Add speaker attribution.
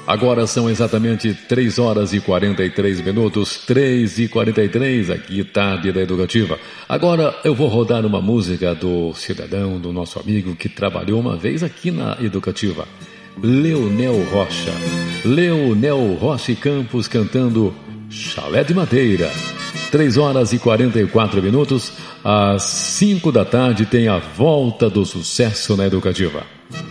Speaker 1: Agora são exatamente 3 horas e 43 minutos, 3h43, aqui Tarde da Educativa. Agora eu vou rodar uma música do cidadão, do nosso amigo que trabalhou uma vez aqui na Educativa, Leonel Rocha. Leonel Rocha e Campos cantando Chalé de Madeira. 3 horas e 44 minutos, às 5 da tarde tem a volta do sucesso na Educativa.